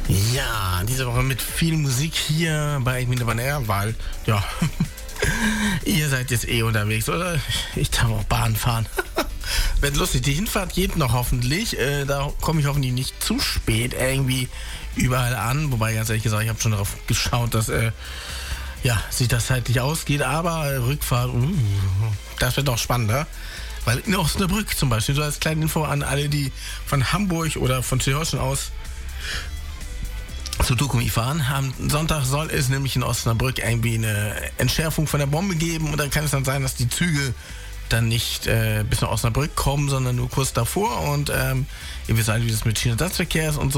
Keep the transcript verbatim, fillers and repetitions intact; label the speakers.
Speaker 1: Ja, diese Woche mit viel Musik hier bei Edwin Van Air, weil, ja, ihr seid jetzt eh unterwegs, oder? Ich darf auch Bahn fahren. Wird lustig. Die Hinfahrt geht noch hoffentlich. Äh, da komme ich hoffentlich nicht zu spät irgendwie überall an. Wobei, ganz ehrlich gesagt, ich habe schon darauf geschaut, dass äh, ja, sich das zeitlich ausgeht. Aber äh, Rückfahrt, uh, das wird doch spannender. Weil in Osnabrück zum Beispiel, so als kleine Info an alle, die von Hamburg oder von Tschechien aus zu Tukumi fahren. Am Sonntag soll es nämlich in Osnabrück irgendwie eine Entschärfung von der Bombe geben. Und dann kann es dann sein, dass die Züge dann nicht äh, bis nach Osnabrück kommen, sondern nur kurz davor. Und ähm, ihr wisst alle, wie das mit Schienenersatzverkehr ist und so.